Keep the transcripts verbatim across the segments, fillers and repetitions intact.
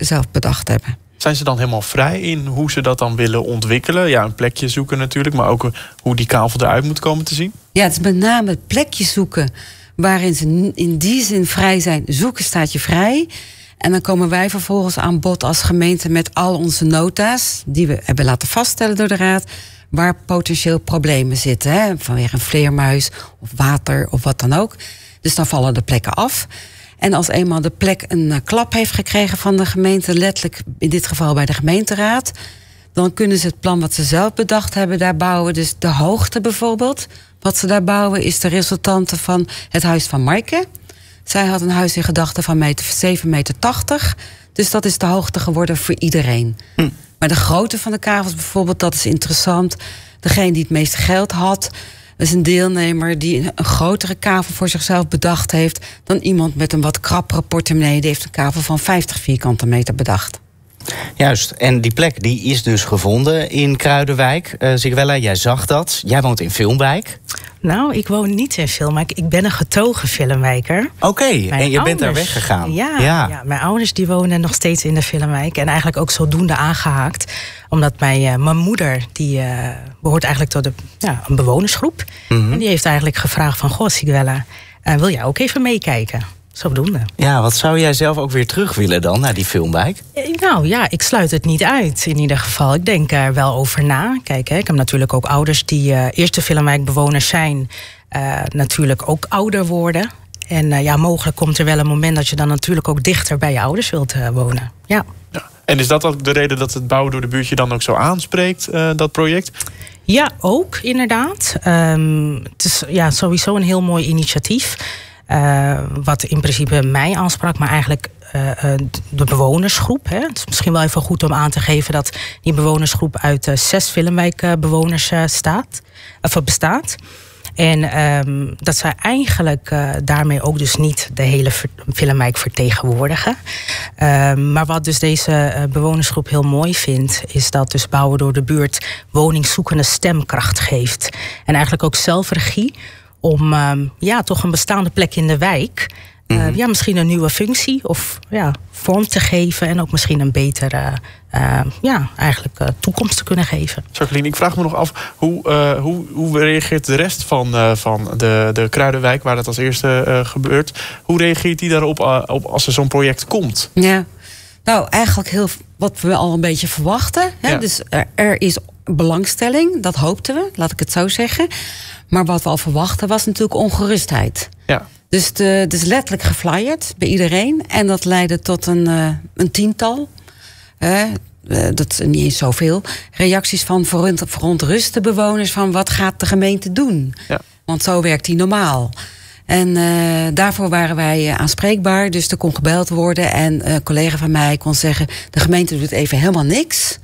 zelf bedacht hebben. Zijn ze dan helemaal vrij in hoe ze dat dan willen ontwikkelen? Ja, een plekje zoeken natuurlijk, maar ook hoe die kavel eruit moet komen te zien? Ja, het is met name het plekje zoeken waarin ze in die zin vrij zijn. Zoeken staat je vrij. En dan komen wij vervolgens aan bod als gemeente met al onze nota's, die we hebben laten vaststellen door de Raad, waar potentieel problemen zitten. Hè? Vanwege een vleermuis of water of wat dan ook. Dus dan vallen de plekken af. En als eenmaal de plek een uh, klap heeft gekregen van de gemeente, letterlijk in dit geval bij de gemeenteraad, dan kunnen ze het plan wat ze zelf bedacht hebben daar bouwen. Dus de hoogte bijvoorbeeld, wat ze daar bouwen, is de resultante van het huis van Maaike. Zij had een huis in gedachten van meter, zeven meter tachtig. Dus dat is de hoogte geworden voor iedereen. Hm. Maar de grootte van de kavels bijvoorbeeld, dat is interessant. Degene die het meeste geld had, dat is een deelnemer die een grotere kavel voor zichzelf bedacht heeft dan iemand met een wat krappere portemonnee. Die heeft een kavel van vijftig vierkante meter bedacht. Juist, en die plek die is dus gevonden in Kruidenwijk. Uh, Sigwella, jij zag dat. Jij woont in Filmwijk. Nou, ik woon niet in Filmwijk. Ik ben een getogen Filmwijker. Oké, okay, en je ouders, bent daar weggegaan. Ja, ja. ja, mijn ouders die wonen nog steeds in de Filmwijk. En eigenlijk ook zodoende aangehaakt. Omdat mijn, uh, mijn moeder, die uh, behoort eigenlijk tot de, ja, een bewonersgroep. Mm-hmm. En die heeft eigenlijk gevraagd van, goh, Sigwella, uh, wil jij ook even meekijken? Zodoende. Ja, wat zou jij zelf ook weer terug willen dan naar die Filmwijk? Nou ja, ik sluit het niet uit in ieder geval. Ik denk er wel over na. Kijk, hè, ik heb natuurlijk ook ouders die uh, eerste Filmwijkbewoners zijn. Uh, natuurlijk ook ouder worden. En uh, ja, mogelijk komt er wel een moment dat je dan natuurlijk ook dichter bij je ouders wilt uh, wonen. Ja. Ja. En is dat ook de reden dat het bouwen door de buurt je dan ook zo aanspreekt, uh, dat project? Ja, ook inderdaad. Um, het is ja, sowieso een heel mooi initiatief. Uh, wat in principe mij aansprak, maar eigenlijk uh, uh, de bewonersgroep. Hè. Het is misschien wel even goed om aan te geven dat die bewonersgroep uit uh, zes Filmwijkbewoners uh, staat, of bestaat. En um, dat zij eigenlijk uh, daarmee ook dus niet de hele Filmwijk vertegenwoordigen. Uh, maar wat dus deze uh, bewonersgroep heel mooi vindt, is dat dus bouwen door de buurt woningzoekende stemkracht geeft. En eigenlijk ook zelfregie om um, ja, toch een bestaande plek in de wijk, uh, mm-hmm. ja, misschien een nieuwe functie of ja, vorm te geven en ook misschien een betere uh, ja, eigenlijk, uh, toekomst te kunnen geven. Jacqueline, ik vraag me nog af, hoe, uh, hoe, hoe reageert de rest van, uh, van de, de Kruidenwijk, waar dat als eerste uh, gebeurt, hoe reageert die daarop uh, op als er zo'n project komt? Ja, nou eigenlijk heel wat we al een beetje verwachten. Hè? Ja. Dus er, er is belangstelling, dat hoopten we, laat ik het zo zeggen. Maar wat we al verwachten was natuurlijk ongerustheid. Ja. Dus de, dus letterlijk geflyerd bij iedereen. En dat leidde tot een, uh, een tiental, uh, uh, dat is niet eens zoveel, reacties van veront, verontruste bewoners van wat gaat de gemeente doen? Ja. Want zo werkt die normaal. En uh, daarvoor waren wij uh, aanspreekbaar. Dus er kon gebeld worden en een collega van mij kon zeggen, de gemeente doet even helemaal niks.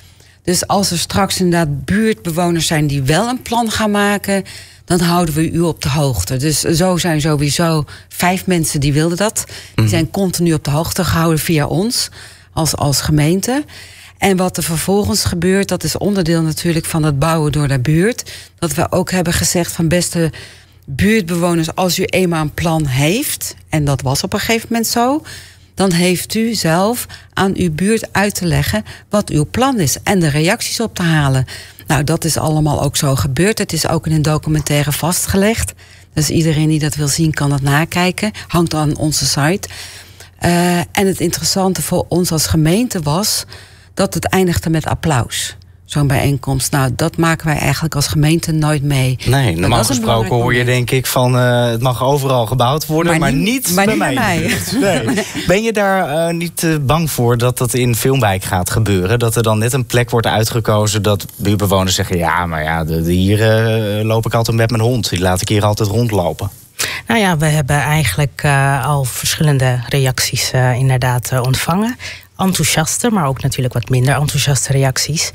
Dus als er straks inderdaad buurtbewoners zijn die wel een plan gaan maken, dan houden we u op de hoogte. Dus zo zijn sowieso vijf mensen die wilden dat. Die zijn continu op de hoogte gehouden via ons als, als gemeente. En wat er vervolgens gebeurt, dat is onderdeel natuurlijk van het bouwen door de buurt. Dat we ook hebben gezegd van beste buurtbewoners, als u eenmaal een plan heeft, en dat was op een gegeven moment zo, dan heeft u zelf aan uw buurt uit te leggen wat uw plan is en de reacties op te halen. Nou, dat is allemaal ook zo gebeurd. Het is ook in een documentaire vastgelegd. Dus iedereen die dat wil zien kan dat nakijken. Hangt aan onze site. Uh, en het interessante voor ons als gemeente was dat het eindigde met applaus. Zo'n bijeenkomst. Nou, dat maken wij eigenlijk als gemeente nooit mee. Nee, normaal gesproken hoor je denk ik van uh, het mag overal gebouwd worden, maar, maar niet, niet maar bij niet mij. mij. Nee. Ben je daar uh, niet uh, bang voor dat dat in Filmwijk gaat gebeuren? Dat er dan net een plek wordt uitgekozen dat buurtbewoners zeggen, ja, maar ja, de, de, hier uh, loop ik altijd met mijn hond. Die laat ik hier altijd rondlopen. Nou ja, we hebben eigenlijk uh, al verschillende reacties uh, inderdaad uh, ontvangen. Enthousiaste, maar ook natuurlijk wat minder enthousiaste reacties.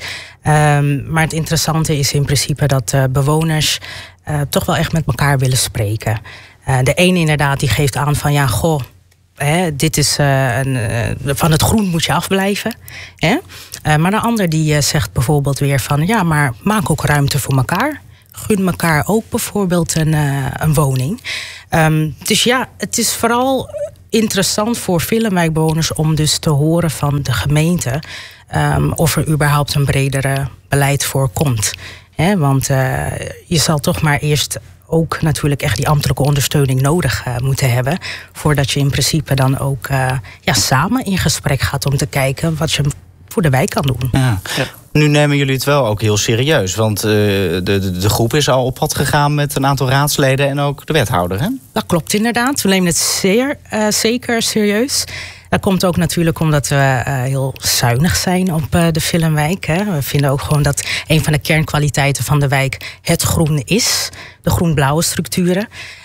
Um, maar het interessante is in principe dat uh, bewoners uh, toch wel echt met elkaar willen spreken. Uh, de ene inderdaad die geeft aan van ja, goh, hè, dit is uh, een, uh, van het groen moet je afblijven. Hè? Uh, maar de ander die uh, zegt bijvoorbeeld weer van ja, maar maak ook ruimte voor elkaar. Gun elkaar ook bijvoorbeeld een, uh, een woning. Um, dus ja, het is vooral interessant voor filmwijkbewoners om dus te horen van de gemeente um, of er überhaupt een bredere beleid voor komt. He, want uh, je zal toch maar eerst ook natuurlijk echt die ambtelijke ondersteuning nodig uh, moeten hebben, voordat je in principe dan ook uh, ja, samen in gesprek gaat om te kijken wat je voor de wijk kan doen. Ja. Ja. Nu nemen jullie het wel ook heel serieus, want uh, de, de, de groep is al op pad gegaan met een aantal raadsleden en ook de wethouder, hè? Dat klopt inderdaad. We nemen het zeer uh, zeker serieus. Dat komt ook natuurlijk omdat we uh, heel zuinig zijn op uh, de Filmwijk. Hè. We vinden ook gewoon dat een van de kernkwaliteiten van de wijk het groen is. De groen-blauwe structuren.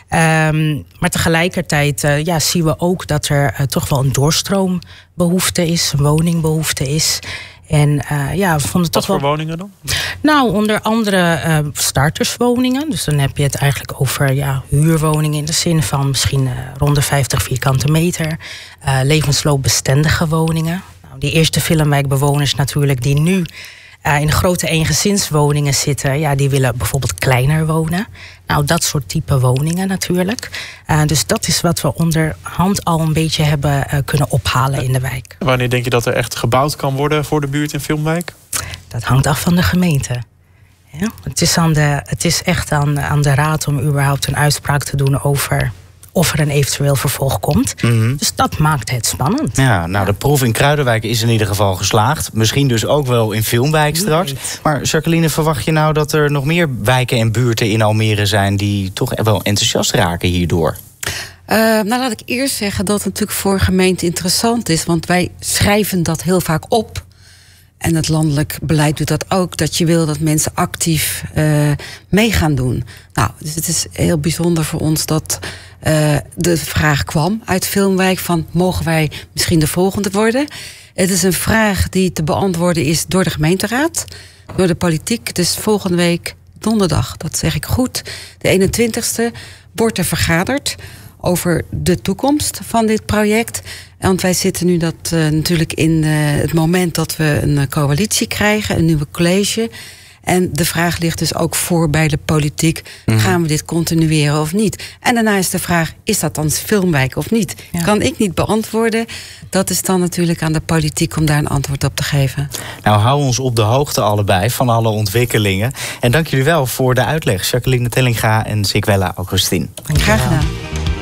Um, maar tegelijkertijd uh, ja, zien we ook dat er uh, toch wel een doorstroombehoefte is, een woningbehoefte is. En uh, ja, we vonden het toch wel. Wat voor woningen dan? Nou, onder andere uh, starterswoningen. Dus dan heb je het eigenlijk over ja, huurwoningen in de zin van misschien uh, rond de vijftig vierkante meter. Uh, levensloopbestendige woningen. Nou, die eerste Filmwijkbewoners natuurlijk die nu uh, in grote eengezinswoningen zitten, ja, die willen bijvoorbeeld kleiner wonen. Nou, dat soort type woningen natuurlijk. Uh, dus dat is wat we onderhand al een beetje hebben uh, kunnen ophalen in de wijk. Wanneer denk je dat er echt gebouwd kan worden voor de buurt in Filmwijk? Dat hangt af van de gemeente. Ja, het is, aan de, het is echt aan, aan de raad om überhaupt een uitspraak te doen over of er een eventueel vervolg komt. Mm-hmm. Dus dat maakt het spannend. Ja, nou, de proef in Kruidenwijk is in ieder geval geslaagd. Misschien dus ook wel in Filmwijk straks. Maar Jacqueline, verwacht je nou dat er nog meer wijken en buurten in Almere zijn die toch wel enthousiast raken hierdoor? Uh, nou, laat ik eerst zeggen dat het natuurlijk voor gemeente interessant is. Want wij schrijven dat heel vaak op. En het landelijk beleid doet dat ook. Dat je wil dat mensen actief uh, mee gaan doen. Nou, dus het is heel bijzonder voor ons dat uh, de vraag kwam uit Filmwijk van mogen wij misschien de volgende worden? Het is een vraag die te beantwoorden is door de gemeenteraad, door de politiek. Dus volgende week donderdag, dat zeg ik goed, de eenentwintigste wordt er vergaderd over de toekomst van dit project. Want wij zitten nu dat, uh, natuurlijk in uh, het moment dat we een uh, coalitie krijgen, een nieuwe college. En de vraag ligt dus ook voor bij de politiek. Mm. Gaan we dit continueren of niet? En daarna is de vraag, is dat dan Filmwijk of niet? Ja. Kan ik niet beantwoorden. Dat is dan natuurlijk aan de politiek om daar een antwoord op te geven. Nou, hou ons op de hoogte allebei van alle ontwikkelingen. En dank jullie wel voor de uitleg. Jacqueline Tellinga en Sikwella Augustin. Graag gedaan.